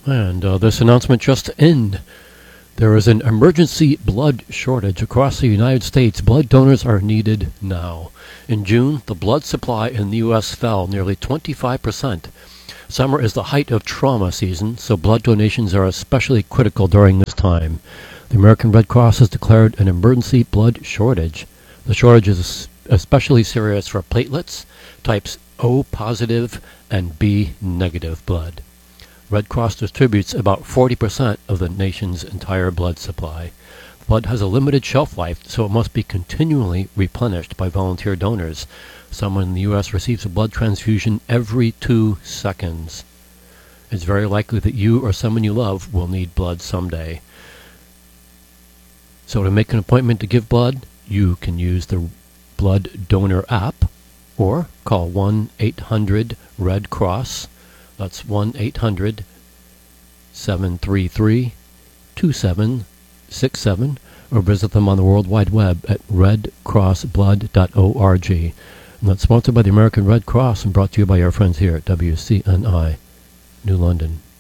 And this announcement just in. There is an emergency blood shortage across the United States. Blood donors are needed now. In June, the blood supply in the U.S. fell nearly 25%. Summer is the height of trauma season, so blood donations are especially critical during this time. The American Red Cross has declared an emergency blood shortage. The shortage is especially serious for platelets, types O positive and B negative blood. Red Cross distributes about 40% of the nation's entire blood supply. Blood has a limited shelf life, so it must be continually replenished by volunteer donors. Someone in the U.S. receives a blood transfusion every 2 seconds. It's very likely that you or someone you love will need blood someday. So to make an appointment to give blood, you can use the Blood Donor app or call 1-800-RED-CROSS. That's 1-800-733-2767, or visit them on the World Wide Web at redcrossblood.org. And that's sponsored by the American Red Cross and brought to you by our friends here at WCNI, New London.